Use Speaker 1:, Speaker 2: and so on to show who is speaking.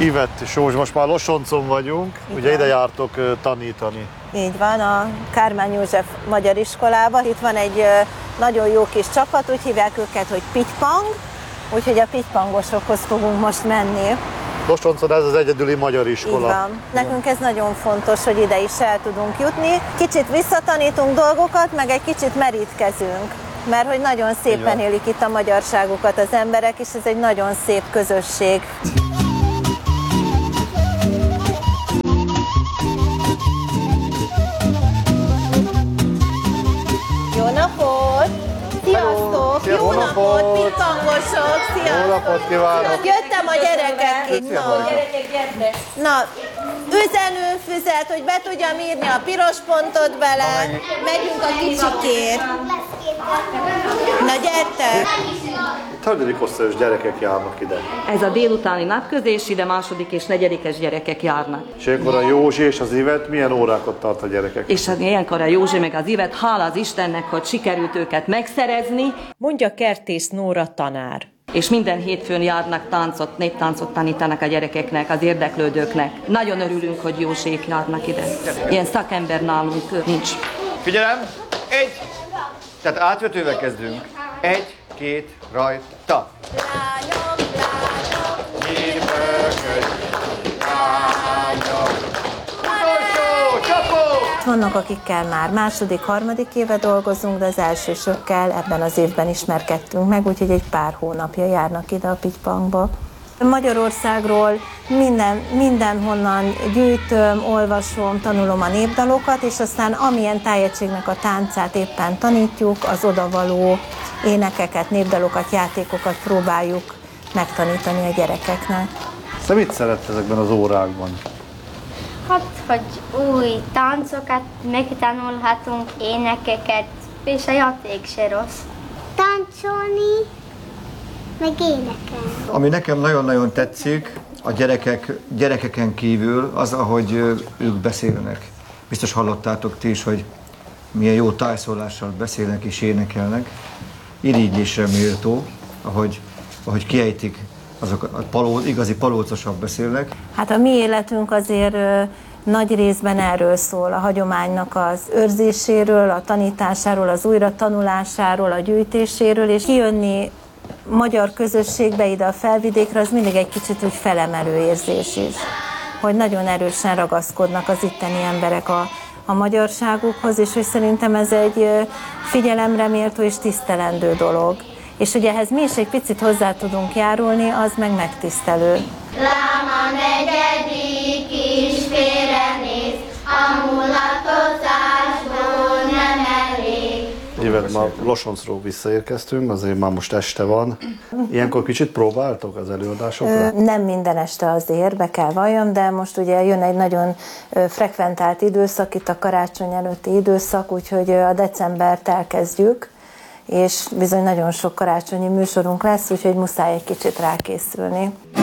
Speaker 1: Ivett Sós, most már Losoncon vagyunk, ugye ide jártok tanítani.
Speaker 2: Így van, a Kármán József Magyar Iskolában. Itt van egy nagyon jó kis csapat, úgy hívják őket, hogy Pitypang, úgyhogy a pitypangosokhoz fogunk most menni.
Speaker 1: Losoncon ez az egyedüli magyar iskola.
Speaker 2: Így van. Nekünk ez nagyon fontos, hogy ide is el tudunk jutni. Kicsit visszatanítunk dolgokat, meg egy kicsit merítkezünk. Mert hogy nagyon szépen élik itt a magyarságukat az emberek, és ez egy nagyon szép közösség. Jó napot! Sziasztok! Jó napot, pitypangosok! Sziasztok!
Speaker 1: Jó napot kívánok!
Speaker 2: Jöttem a gyerekek itt. Na, üzenőfüzet, hogy be tudjam írni a piros pontot bele. Megyünk a kicsikért. Na, gyertek!
Speaker 1: Hanyadik osztályos gyerekek járnak ide?
Speaker 3: Ez a délutáni napközés, ide második és negyedikes gyerekek járnak.
Speaker 1: És ilyenkor a Józsi és az Ivett milyen órákat tart a gyerekek?
Speaker 3: És ilyenkor a Józsi meg az Ivett, hála az Istennek, hogy sikerült őket megszerezni.
Speaker 4: Mondja Kertész Nóra tanár.
Speaker 3: És minden hétfőn járnak táncot, néptáncot tanítanak a gyerekeknek, az érdeklődőknek. Nagyon örülünk, hogy Józsék járnak ide. Ilyen szakember nálunk nincs.
Speaker 5: Figyelem! Tehát átvetővel kezdünk. 1, 2, rajta!
Speaker 2: Lányok, lányok, vannak, akikkel már második, harmadik éve dolgozunk, de az elsősökkel ebben az évben ismerkedtünk meg, úgyhogy egy pár hónapja járnak ide a Pitypangba. Magyarországról mindenhonnan gyűjtöm, olvasom, tanulom a népdalokat, és aztán amilyen tájegységnek a táncát éppen tanítjuk, az odavaló énekeket, népdalokat, játékokat próbáljuk megtanítani a gyerekeknek.
Speaker 1: Te mit szeret ezekben az órákban?
Speaker 6: Hát, hogy új táncokat megtanulhatunk, énekeket, és a játék se rossz.
Speaker 7: Táncolni, meg énekelni.
Speaker 5: Ami nekem nagyon-nagyon tetszik, a gyerekeken kívül az, ahogy ők beszélnek. Biztos hallottátok ti is, hogy milyen jó tájszólással beszélnek és énekelnek. Irigylésre méltó, ahogy kiejtik, azok igazi palócosak beszélnek.
Speaker 2: Hát a mi életünk azért nagy részben erről szól, a hagyománynak az őrzéséről, a tanításáról, az újratanulásáról, a gyűjtéséről, és kijönni magyar közösségbe ide a Felvidékre, az mindig egy kicsit úgy felemelő érzés is, hogy nagyon erősen ragaszkodnak az itteni emberek a magyarságukhoz, és hogy szerintem ez egy figyelemre méltó és tisztelendő dolog. És hogy ehhez mi is egy picit hozzá tudunk járulni, az meg megtisztelő.
Speaker 7: Láma negyedik is félrenéz, a mulatozásból nem elég.
Speaker 1: Ivett, már Losoncról visszaérkeztünk, azért már most este van. Ilyenkor kicsit próbáltok az előadásokra?
Speaker 2: Nem minden este azért, be kell valljam, de most ugye jön egy nagyon frekventált időszak, itt a karácsony előtti időszak, úgyhogy a decembert elkezdjük, és bizony nagyon sok karácsonyi műsorunk lesz, úgyhogy muszáj egy kicsit rákészülni.